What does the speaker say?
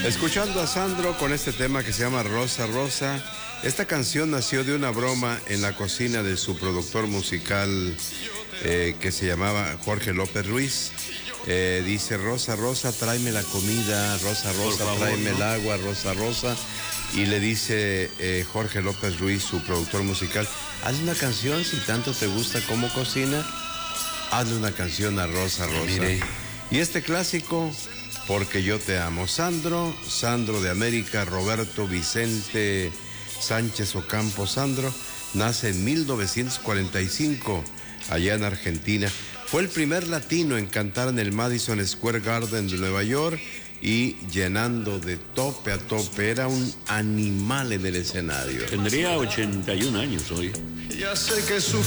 Escuchando a Sandro con este tema que se llama Rosa Rosa. Esta canción nació de una broma en la cocina de su productor musical que se llamaba Jorge López Ruiz. Dice: Rosa Rosa, tráeme la comida, Rosa Rosa, favor, tráeme el agua, Rosa Rosa. Y le dice Jorge López Ruiz, su productor musical: hazle una canción, si tanto te gusta cómo cocina, hazle una canción a Rosa Rosa. Mire. Y este clásico, Porque yo te amo. Sandro de América, Roberto Vicente Sánchez Ocampo Sandro, nace en 1945, allá en Argentina. Fue el primer latino en cantar en el Madison Square Garden de Nueva York y llenando de tope a tope. Era un animal en el escenario. Tendría 81 años hoy. Ya sé que sufre.